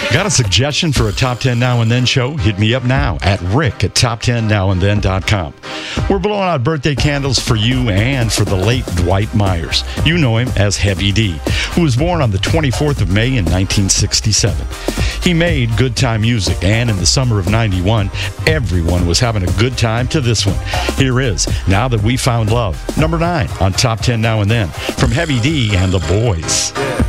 Got a suggestion for a Top 10 Now and Then show? Hit me up now at rick@top10nowandthen.com. We're blowing out birthday candles for you and for the late Dwight Myers. You know him as Heavy D, who was born on the 24th of May in 1967. He made good time music, and in the summer of 91, everyone was having a good time to this one. Here is Now That We Found Love, number 9 on Top 10 Now and Then, from Heavy D and the Boys. Yeah.